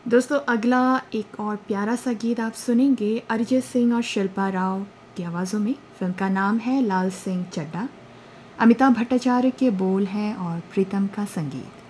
दोस्तों अगला एक और प्यारा सा गीत आप सुनेंगे अरिजीत सिंह और शिल्पा राव की आवाज़ों में। फिल्म का नाम है लाल सिंह चड्ढा। अमिताभ भट्टाचार्य के बोल हैं और प्रीतम का संगीत।